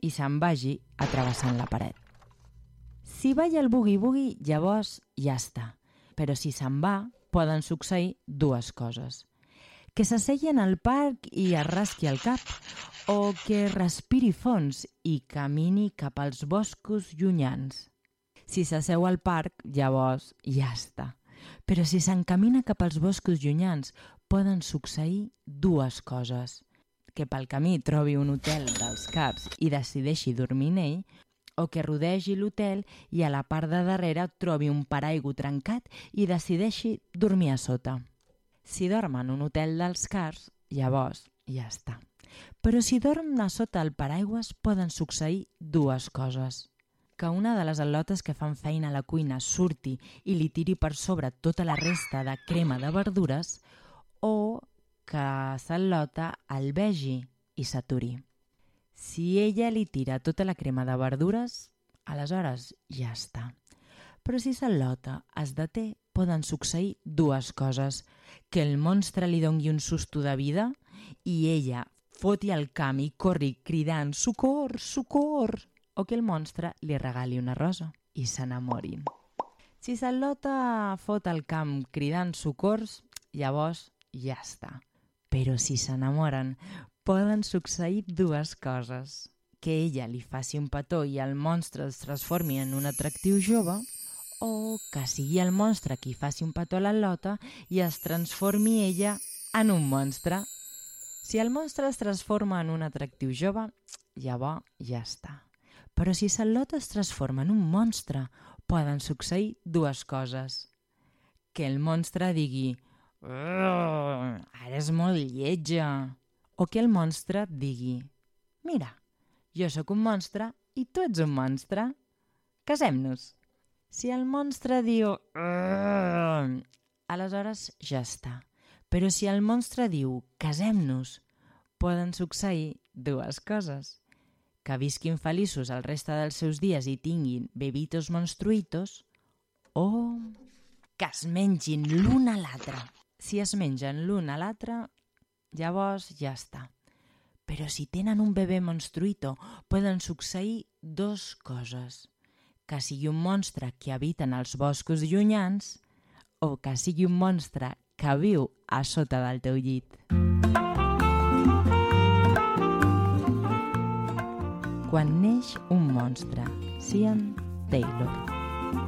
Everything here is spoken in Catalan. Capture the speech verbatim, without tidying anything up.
i se'n vagi a travessant la paret. Si balla el bugui-bugui, llavors ja està. Però si se'n va, poden succeir dues coses. Que s'assegui en el parc i es rasqui el cap, o que respiri fons i camini cap als boscos llunyans. Si s'asseu al parc, llavors ja està. Però si s'encamina cap als boscos llunyans, poden succeir dues coses. Que pel camí trobi un hotel dels Cars i decideixi dormir en ell, o que rodegi l'hotel i a la part de darrere trobi un paraigua trencat i decideixi dormir a sota. Si dorm en un hotel dels Cars, llavors ja està. Però si dorm a sota el paraigües poden succeir dues coses. Que una de les al·lotes que fan feina a la cuina surti i li tiri per sobre tota la resta de crema de verdures, o que s'al·lota el vegi i s'aturi. Si ella li tira tota la crema de verdures, aleshores ja està. Però si s'al·lota es deté, poden succeir dues coses. Que el monstre li doni un susto de vida i ella foti al camp i corri cridant «Socors, socors!» o que el monstre li regali una rosa i s'enamorin. Si s'al·lota fot al camp cridant «Socors», llavors ja està. Però si s'enamoren, poden succeir dues coses. Que ella li faci un petó i el monstre es transformi en un atractiu jove, o que sigui el monstre qui faci un petó a l'al·lota i es transformi ella en un monstre. Si el monstre es transforma en un atractiu jove, llavors ja està. Però si l'al·lota es transforma en un monstre, poden succeir dues coses. Que el monstre digui «Ara és molt lletja!» o que el monstre digui «Mira, jo sóc un monstre i tu ets un monstre. Casem-nos!» Si el monstre diu aleshores ja està. Però si el monstre diu «Casem-nos!» poden succeir dues coses. Que visquin feliços el reste dels seus dies i tinguin bebitos monstruitos, o que es mengin l'un a l'altre. Si es mengen l'un a l'altre, llavors ja està. Però si tenen un bebè monstruito, poden succeir dues coses. Que sigui un monstre que habita en els boscos llunyans o que sigui un monstre que viu a sota del teu llit. Quan neix un monstre, Sean Taylor.